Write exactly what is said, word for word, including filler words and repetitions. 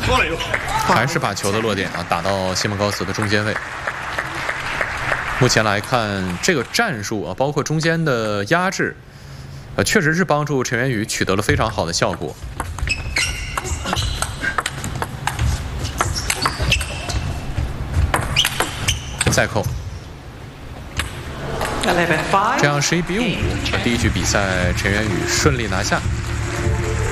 还是把球的落点啊打到西蒙高斯的中间位。目前来看，这个战术啊，包括中间的压制，呃，确实是帮助陈元宇取得了非常好的效果。再扣。 这样十一比五，第一局比赛陈元宇顺利拿下。